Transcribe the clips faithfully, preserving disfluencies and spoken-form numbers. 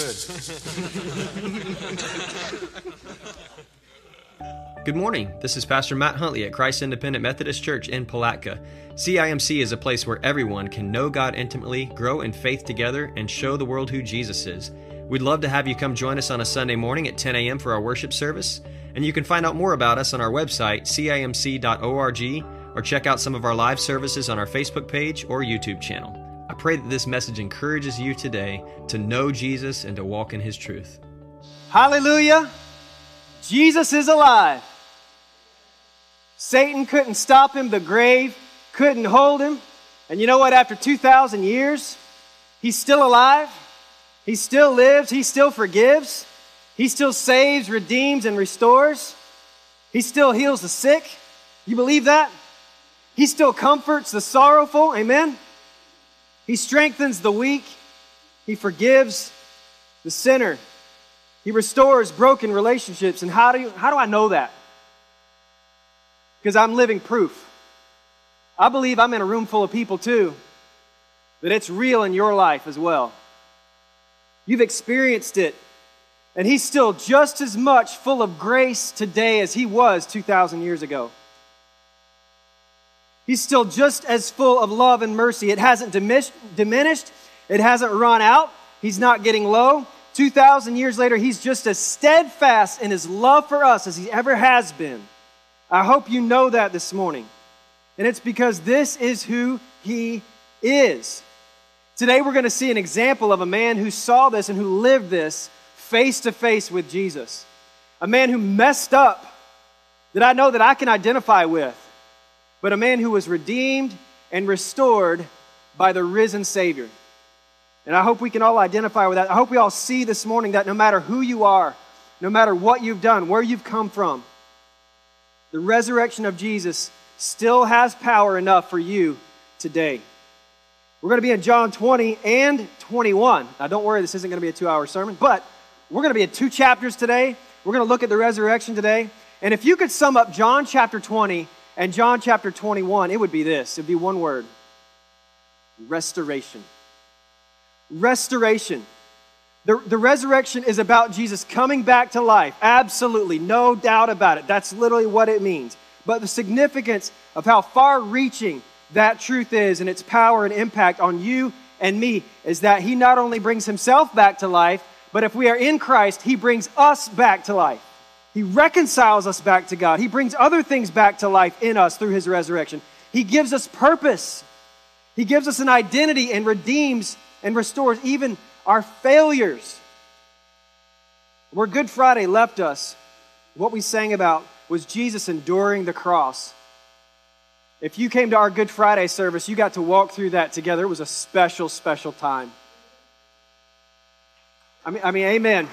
good. Good morning. This is Pastor Matt Huntley at Christ Independent Methodist Church in Palatka. C I M C is a place where everyone can know God intimately, grow in faith together, and show the world who Jesus is. We'd love to have you come join us on a Sunday morning at ten a.m. for our worship service, and you can find out more about us on our website, C I M C dot org, or check out some of our live services on our Facebook page or YouTube channel. I pray that this message encourages you today to know Jesus and to walk in His truth. Hallelujah! Jesus is alive. Satan couldn't stop him. The grave couldn't hold him. And you know what? After two thousand years, he's still alive. He still lives. He still forgives. He still saves, redeems, and restores. He still heals the sick. You believe that? He still comforts the sorrowful. Amen? He strengthens the weak. He forgives the sinner. He restores broken relationships. And how do you, how do I know that? Because I'm living proof. I believe I'm in a room full of people too, that it's real in your life as well. You've experienced it. And He's still just as much full of grace today as He was two thousand years ago. He's still just as full of love and mercy. It hasn't diminished. It hasn't run out. He's not getting low. two thousand years later, He's just as steadfast in His love for us as He ever has been. I hope you know that this morning. And it's because this is who He is. Today we're going to see an example of a man who saw this and who lived this face to face with Jesus. A man who messed up that I know that I can identify with. But a man who was redeemed and restored by the risen Savior. And I hope we can all identify with that. I hope we all see this morning that no matter who you are, no matter what you've done, where you've come from, the resurrection of Jesus still has power enough for you today. We're going to be in John twenty and twenty-one. Now don't worry, this isn't going to be a two-hour sermon, but we're going to be in two chapters today. We're going to look at the resurrection today. And if you could sum up John chapter twenty and John chapter twenty-one, it would be this. It would be one word. Restoration. Restoration. The, the resurrection is about Jesus coming back to life. Absolutely, no doubt about it. That's literally what it means. But the significance of how far-reaching that truth is and its power and impact on you and me is that He not only brings Himself back to life, but if we are in Christ, He brings us back to life. He reconciles us back to God. He brings other things back to life in us through His resurrection. He gives us purpose. He gives us an identity and redeems and restores even our failures. Where Good Friday left us, what we sang about was Jesus enduring the cross. If you came to our Good Friday service, you got to walk through that together. It was a special, special time. I mean, I mean, amen.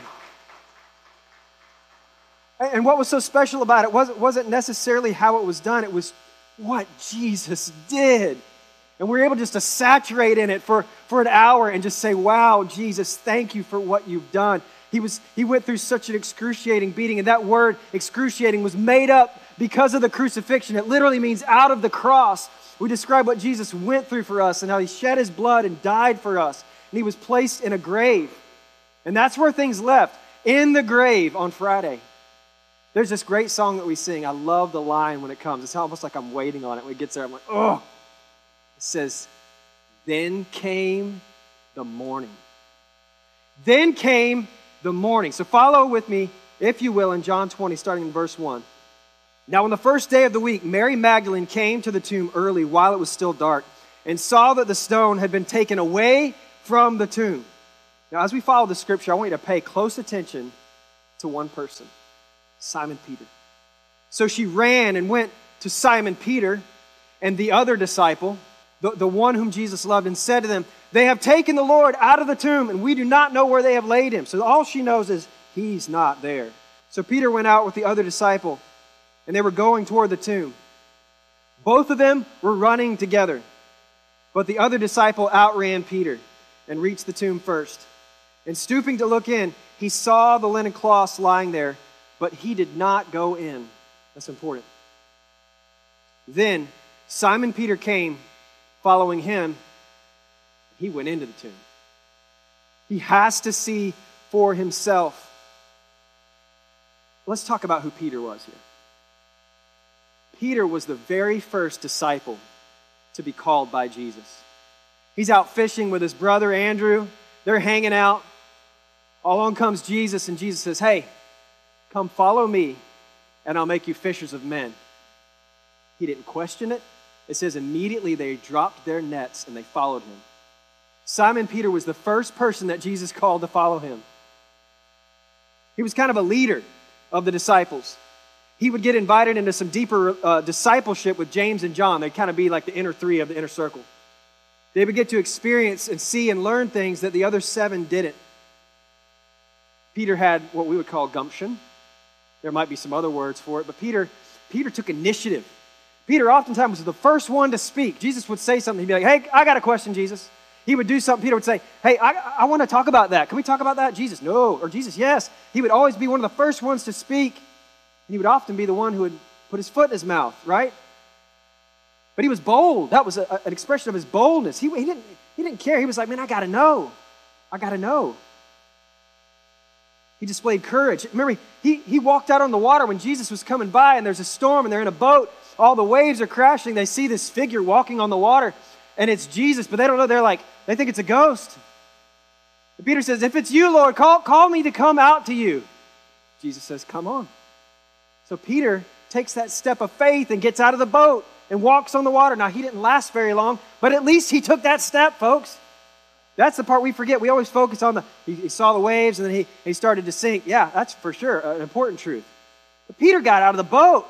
And what was so special about it wasn't, wasn't necessarily how it was done. It was what Jesus did. And we were able just to saturate in it for, for an hour and just say, wow, Jesus, thank you for what you've done. He was he went through such an excruciating beating, and that word excruciating was made up because of the crucifixion. It literally means out of the cross. We describe what Jesus went through for us and how He shed His blood and died for us. And He was placed in a grave. And that's where things left, in the grave on Friday. There's this great song that we sing. I love the line when it comes. It's almost like I'm waiting on it. When it gets there, I'm like, oh. It says, then came the morning. Then came the morning. So follow with me, if you will, in John twenty, starting in verse one. Now on the first day of the week, Mary Magdalene came to the tomb early while it was still dark and saw that the stone had been taken away from the tomb. Now as we follow the scripture, I want you to pay close attention to one person, Simon Peter. So she ran and went to Simon Peter and the other disciple, The, the one whom Jesus loved, and said to them, they have taken the Lord out of the tomb, and we do not know where they have laid Him. So all she knows is He's not there. So Peter went out with the other disciple, and they were going toward the tomb. Both of them were running together, but the other disciple outran Peter and reached the tomb first. And stooping to look in, he saw the linen cloths lying there, but he did not go in. That's important. Then Simon Peter came, following him. He went into the tomb. He has to see for himself. Let's talk about who Peter was here. Peter was the very first disciple to be called by Jesus. He's out fishing with his brother Andrew. They're hanging out. Along comes Jesus, and Jesus says, hey, come follow me, and I'll make you fishers of men. He didn't question it. It says immediately they dropped their nets and they followed him. Simon Peter was the first person that Jesus called to follow him. He was kind of a leader of the disciples. He would get invited into some deeper uh, discipleship with James and John. They'd kind of be like the inner three of the inner circle. They would get to experience and see and learn things that the other seven didn't. Peter had what we would call gumption. There might be some other words for it, but Peter, Peter took initiative. Peter oftentimes was the first one to speak. Jesus would say something. He'd be like, hey, I got a question, Jesus. He would do something. Peter would say, hey, I, I want to talk about that. Can we talk about that? Jesus, no. Or Jesus, yes. He would always be one of the first ones to speak. And he would often be the one who would put his foot in his mouth, right? But he was bold. That was a, an expression of his boldness. He, he, didn't, he didn't care. He was like, man, I got to know. I got to know. He displayed courage. Remember, he, he walked out on the water when Jesus was coming by, and there's a storm, and they're in a boat. All the waves are crashing. They see this figure walking on the water, and it's Jesus, but they don't know. They're like, they think it's a ghost. And Peter says, if it's you, Lord, call, call me to come out to you. Jesus says, come on. So Peter takes that step of faith and gets out of the boat and walks on the water. Now, he didn't last very long, but at least he took that step, folks. That's the part we forget. We always focus on the, he, he saw the waves and then he, he started to sink. Yeah, that's for sure an important truth. But Peter got out of the boat.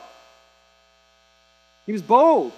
He was bold.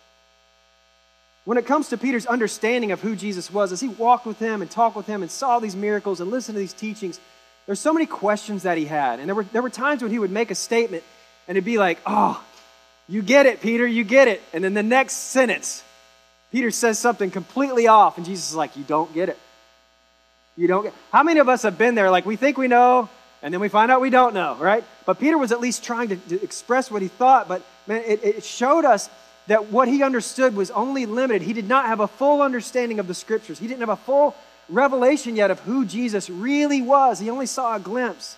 When it comes to Peter's understanding of who Jesus was, as he walked with him and talked with him and saw these miracles and listened to these teachings, there's so many questions that he had. And there were, there were times when he would make a statement and it'd be like, oh, you get it, Peter, you get it. And then the next sentence, Peter says something completely off, and Jesus is like, you don't get it. You don't get it. How many of us have been there? Like, we think we know, and then we find out we don't know, right? But Peter was at least trying to, to express what he thought, but man, it, it showed us that what he understood was only limited. He did not have a full understanding of the Scriptures. He didn't have a full revelation yet of who Jesus really was. He only saw a glimpse.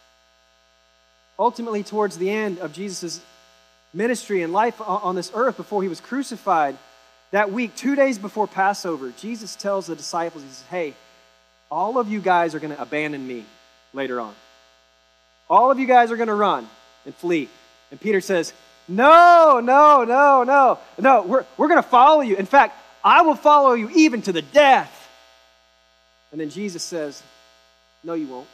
Ultimately, towards the end of Jesus' ministry and life on this earth before he was crucified, that week, two days before Passover, Jesus tells the disciples, he says, hey, all of you guys are going to abandon me later on. All of you guys are going to run and flee. And Peter says, no, no, no, no, no, we're, we're going to follow you. In fact, I will follow you even to the death. And then Jesus says, no, you won't.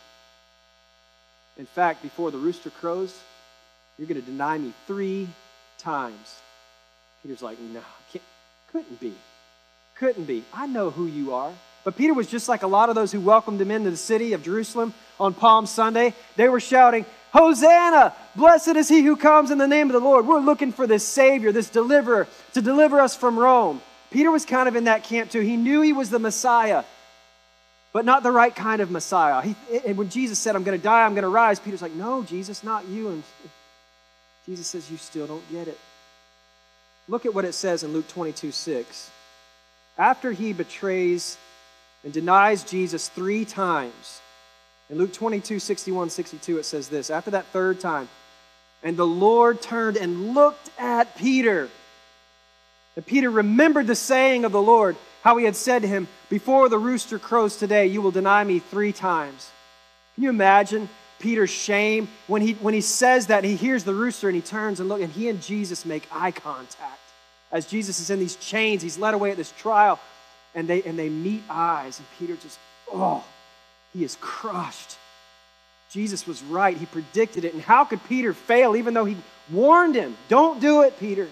In fact, before the rooster crows, you're going to deny me three times. Peter's like, no, I can't. Couldn't be. Couldn't be. I know who you are. But Peter was just like a lot of those who welcomed him into the city of Jerusalem on Palm Sunday. They were shouting, Hosanna! Blessed is he who comes in the name of the Lord. We're looking for this Savior, this deliverer, to deliver us from Rome. Peter was kind of in that camp too. He knew he was the Messiah, but not the right kind of Messiah. He, and when Jesus said, I'm going to die, I'm going to rise, Peter's like, no, Jesus, not you. And Jesus says, you still don't get it. Look at what it says in Luke twenty-two six. After he betrays and denies Jesus three times, in Luke twenty-two sixty-one sixty-two, it says this. After that third time, and the Lord turned and looked at Peter. And Peter remembered the saying of the Lord, how he had said to him, before the rooster crows today, you will deny me three times. Can you imagine Peter's shame when he when he says that, he hears the rooster and he turns and look, and he and Jesus make eye contact. As Jesus is in these chains, he's led away at this trial, and they and they meet eyes, and Peter just, oh, he is crushed. Jesus was right. He predicted it. And how could Peter fail even though he warned him? Don't do it, Peter.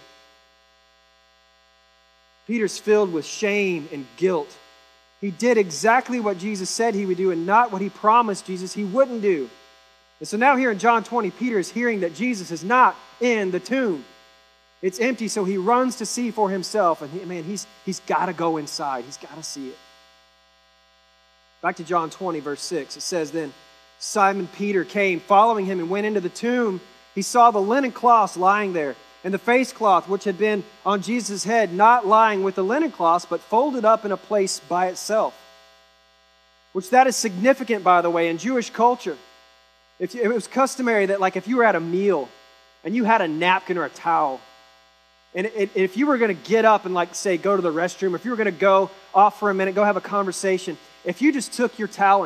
Peter's filled with shame and guilt. He did exactly what Jesus said he would do and not what he promised Jesus he wouldn't do. And so now here in John twenty, Peter is hearing that Jesus is not in the tomb. It's empty, so he runs to see for himself. And he, man, he's, he's got to go inside. He's got to see it. Back to John twenty, verse six. It says, then Simon Peter came, following him, and went into the tomb. He saw the linen cloths lying there, and the face cloth which had been on Jesus' head, not lying with the linen cloths, but folded up in a place by itself. which that is significant, by the way, in Jewish culture. If you, it was customary that, like, if you were at a meal and you had a napkin or a towel, and it, it, if you were going to get up and, like, say, go to the restroom, if you were going to go off for a minute, go have a conversation, if you just took your towel